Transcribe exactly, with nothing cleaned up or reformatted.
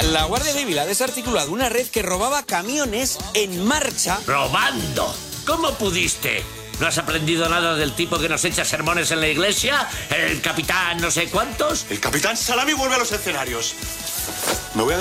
La Guardia Civil ha desarticulado una red que robaba camiones en marcha. ¡Robando! ¿Cómo pudiste? ¿No has aprendido nada del tipo que nos echa sermones en la iglesia? ¿El capitán no sé cuántos? El capitán Salami vuelve a los escenarios. Me voy a